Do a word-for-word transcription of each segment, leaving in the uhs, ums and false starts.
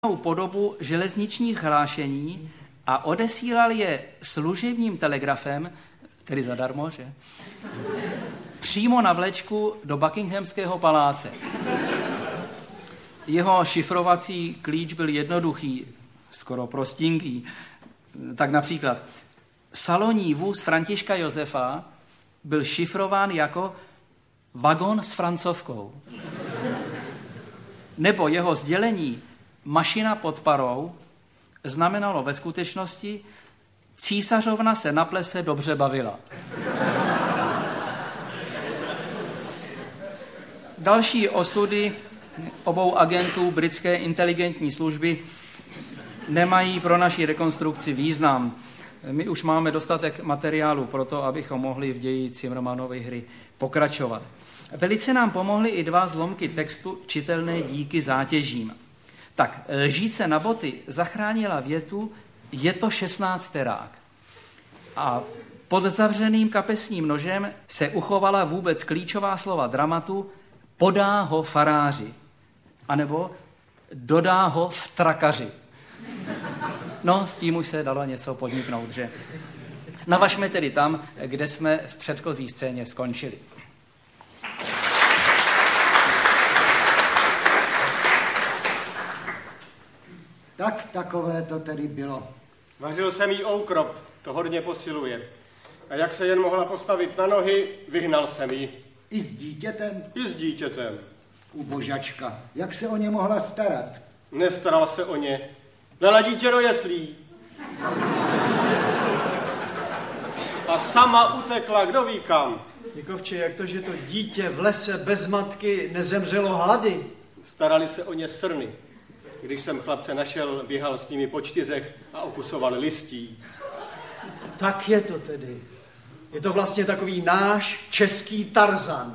podobu železničních hlášení a odesílal je služebním telegrafem, tedy zadarmo, že? Přímo na vlečku do Buckinghamského paláce. Jeho šifrovací klíč byl jednoduchý, skoro prostinký. Tak například salonní vůz Františka Josefa byl šifrován jako vagon s francovkou. Nebo jeho sdělení mašina pod parou znamenalo ve skutečnosti císařovna se na plese dobře bavila. Další osudy obou agentů britské inteligentní služby nemají pro naši rekonstrukci význam. My už máme dostatek materiálu pro to, abychom mohli v ději Cimrmanovy hry pokračovat. Velice nám pomohly i dva zlomky textu čitelné díky zátěžím. Tak, lžíce na boty zachránila větu je to šestnácterák. A pod zavřeným kapesním nožem se uchovala vůbec klíčová slova dramatu podá ho faráři, anebo dodá ho v trakaři. No, s tím už se dalo něco podniknout, že? Navažme tedy tam, kde jsme v předchozí scéně skončili. Tak takové to tedy bylo. Vařil jsem jí oukrop, to hodně posiluje. A jak se jen mohla postavit na nohy, vyhnal jsem jí. I s dítětem? I s dítětem. Ubožačka, jak se o ně mohla starat? Nestaral se o ně. Dala dítě do jeslí. A sama utekla, kdo ví kam. Nikovče, jak to, že to dítě v lese bez matky nezemřelo hlady? Starali se o ně srny. Když jsem chlapce našel, běhal s nimi po čtyřech a okusoval listí. Tak je to tedy. Je to vlastně takový náš český Tarzan.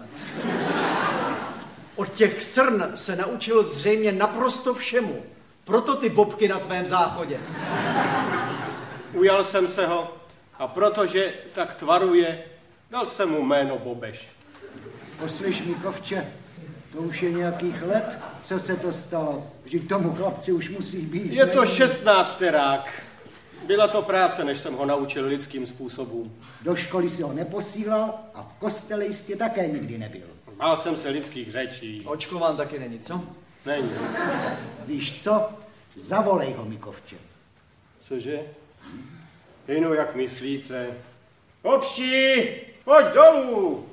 Od těch srn se naučil zřejmě naprosto všemu. Proto ty bobky na tvém záchodě. Ujal jsem se ho a protože tak tvaruje, dal jsem mu jméno Bobeš. Poslyš, Mikovče, to už je nějakých let, co se to stalo. Vždyť tomu chlapci už musí být. Je to šestnácterák. Byla to práce, než jsem ho naučil lidským způsobům. Do školy si ho neposílal a v kostele jistě také nikdy nebyl. Bál jsem se lidských řečí. Očkován taky není, co? Není. Víš co? Zavolej ho, Mikovče. Cože? Jinu, jak myslíte? Obší, pojď dolů!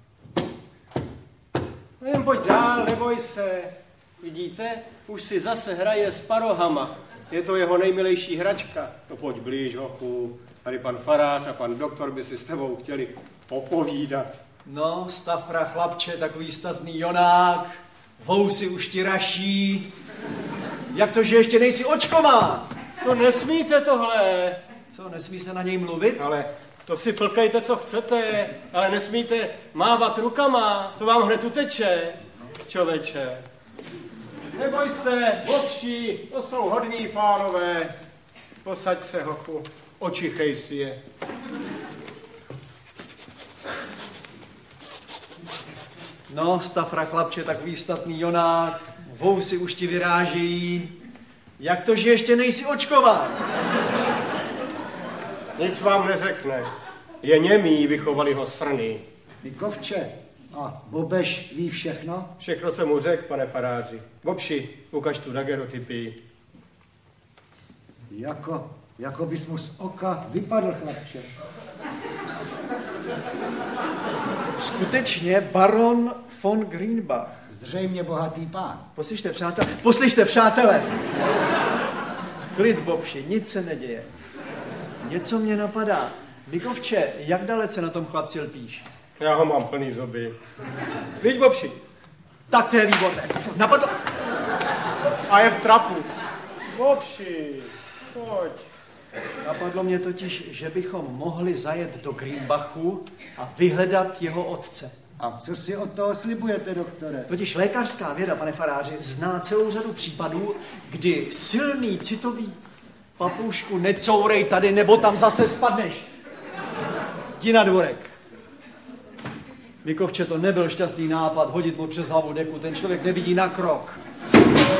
Jen pojď dál, neboj se. Vidíte, už si zase hraje s parohama. Je to jeho nejmilejší hračka. No pojď blíž, hochu. Tady pan farář a pan doktor by si s tebou chtěli popovídat. No, Stafra, chlapče, takový statný jonák, vousy už ti raší. Jak to, že ještě nejsi očkován? To nesmíte tohle. Co, nesmí se na něj mluvit? Ale to si plkejte, co chcete, ale nesmíte mávat rukama, to vám hned uteče, čověče. Neboj se, bobší, to jsou hodní pánové. Posaď se, hochu, očichej si je. No, Stafra, chlapče, takový statný jonák, vousy už ti vyrážejí. Jak to, že ještě nejsi očkován? Nic vám neřekne. Je němý, vychovali ho srny. Mikovče, a Bobeš ví všechno? Všechno jsem mu řekl, pane faráři. Bobši, ukaž tu dagerotypii. Jako, jako bys mu z oka vypadl, chlapče. Skutečně baron von Greenbach. Zřejmě bohatý pán. Poslyšte, přátelé, poslyšte, přátelé. Klid, Bobši, nic se neděje. Něco mě napadá. Mikovče, jak dalece na tom chlapci lpíš? Já ho mám plný zuby. Víď, Bobši. Tak to je výborné. Napadlo... A je v trapu. Bobši, pojď. Napadlo mě totiž, že bychom mohli zajet do Greenbachu a vyhledat jeho otce. A co si od toho slibujete, doktore? Totiž lékařská věda, pane faráři, zná celou řadu případů, kdy silný citový papoušku necourej tady, nebo tam zase spadneš. Jdi na dvorek. Mikovče, to nebyl šťastný nápad hodit mu přes hlavu deku, ten člověk nevidí na krok.